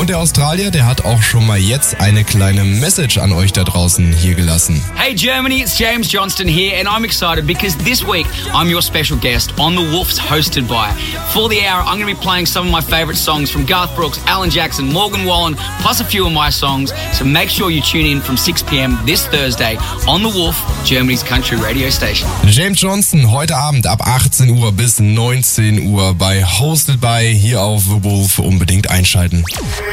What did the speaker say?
Und der Australier, der hat auch schon mal jetzt eine kleine Message an euch da draußen hier gelassen. Hey Germany, it's James Johnston here and I'm excited because this week I'm your special guest on The Wolf's Hosted By. For the hour, I'm going to be playing some of my favourite songs from Garth Brooks, Alan Jackson, Morgan Wallen, plus a few of my songs. So make sure you tune in from 6 p.m. this Thursday on The Wolf, Germany's country radio station. James Johnston heute Abend ab 18 Uhr bis 19 Uhr bei Hosted By hier auf The Wolf. Unbedingt einschalten.